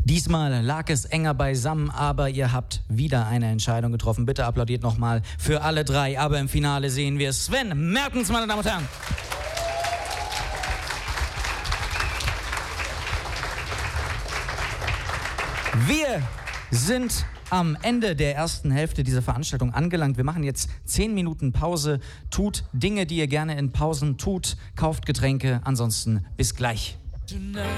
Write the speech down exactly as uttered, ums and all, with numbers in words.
Diesmal lag es enger beisammen, aber ihr habt wieder eine Entscheidung getroffen. Bitte applaudiert nochmal für alle drei. Aber im Finale sehen wir Sven Mertens, meine Damen und Herren. Wir sind am Ende der ersten Hälfte dieser Veranstaltung angelangt. Wir machen jetzt zehn Minuten Pause. Tut Dinge, die ihr gerne in Pausen tut. Kauft Getränke. Ansonsten bis gleich.